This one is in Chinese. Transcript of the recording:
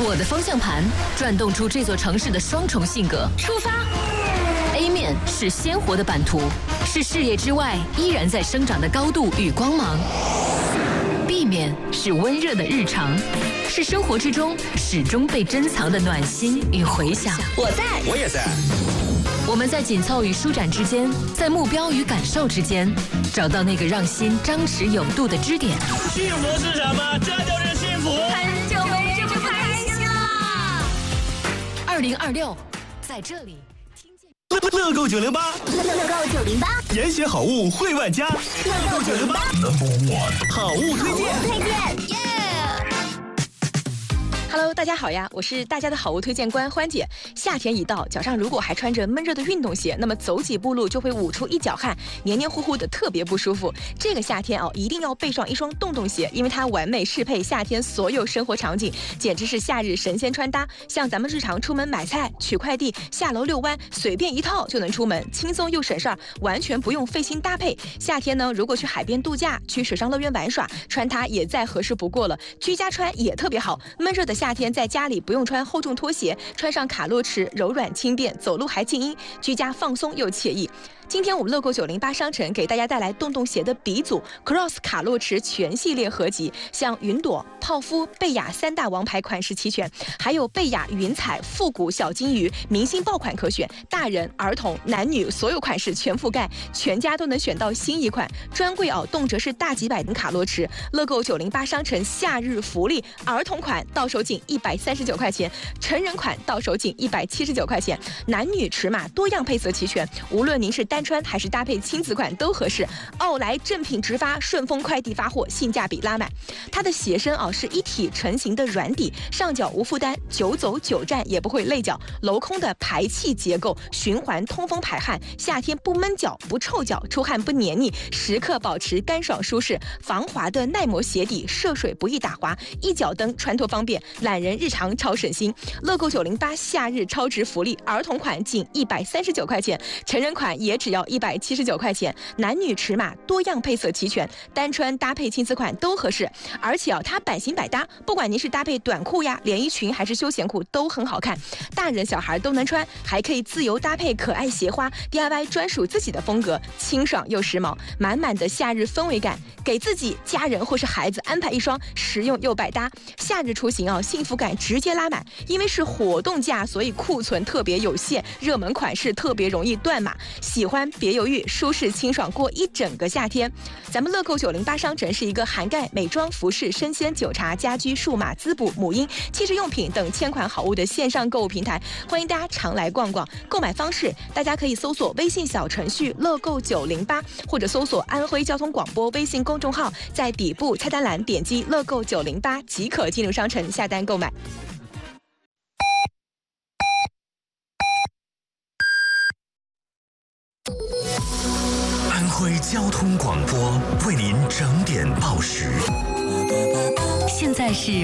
我的方向盘转动出这座城市的双重性格。出发 ！A 面是鲜活的版图，是视野之外依然在生长的高度与光芒。B 面是温热的日常，是生活之中始终被珍藏的暖心与回响。 我在， 我也在。 我们在紧凑与舒展之间，在目标与感受之间，找到那个让心张弛有度的支点。 幸福是什么？这就是幸福。 很久没这么开心了。 2026，在这里听见乐购908， 乐购908， 严选好物惠万家。乐购908 ，Number One， 好物推荐， 耶！ Hello， 大家好呀，我是大家的好物推荐官欢姐。夏天一到，脚上如果还穿着闷热的运动鞋，那么走几步路就会捂出一脚汗，黏黏糊糊的，特别不舒服。这个夏天一定要备上一双洞洞鞋，因为它完美适配夏天所有生活场景，简直是夏日神仙穿搭。像咱们日常出门买菜、取快递、下楼遛弯，随便一套就能出门，轻松又省事儿，完全不用费心搭配。夏天呢，如果去海边度假、去水上乐园玩耍，穿它也再合适不过了。居家穿也特别好，闷热的夏天在家里不用穿厚重拖鞋，穿上卡洛驰柔软轻便，走路还静音，居家放松又惬意。今天我们乐购908商城给大家带来洞洞鞋的鼻祖 Cross 卡洛驰全系列合集，像云朵、泡芙、贝雅3大王牌款式齐全，还有贝雅云彩、复古小金鱼明星爆款可选，大人、儿童、男女所有款式全覆盖，全家都能选到心仪款。专柜动辄是大几百的卡洛驰。乐购908商城夏日福利，儿童款到手仅139块钱，成人款到手仅179块钱，男女尺码多样配色齐全，无论您是单穿还是搭配亲子款都合适。奥莱正品直发，顺丰快递发货，性价比拉满。它的鞋身是一体成型的软底，上脚无负担，久走久站也不会累脚。镂空的排气结构，循环通风排汗，夏天不闷脚不臭脚，出汗不黏腻，时刻保持干爽舒适。防滑的耐磨鞋底，涉水不易打滑，一脚蹬穿脱方便，懒人日常超省心。乐购908夏日超值福利，儿童款仅139块钱，成人款也只要179块钱，男女尺码多样配色齐全，单穿搭配亲子款都合适。而且它版型百搭，不管您是搭配短裤呀、连衣裙还是休闲裤都很好看，大人小孩都能穿，还可以自由搭配可爱鞋花 ，DIY 专属自己的风格，清爽又时髦，满满的夏日氛围感。给自己、家人或是孩子安排一双实用又百搭，夏日出行幸福感直接拉满。因为是活动价，所以库存特别有限，热门款式特别容易断码。喜欢别犹豫，舒适清爽过一整个夏天。咱们乐购908商城是一个涵盖美妆、服饰、生鲜、酒茶、家居、数码、滋补、母婴、汽车用品等千款好物的线上购物平台，欢迎大家常来逛逛。购买方式，大家可以搜索微信小程序乐购908，或者搜索安徽交通广播微信公众号，在底部菜单栏点击乐购908即可进入商城下单购买。 安徽交通广播为您整点报时。 现在是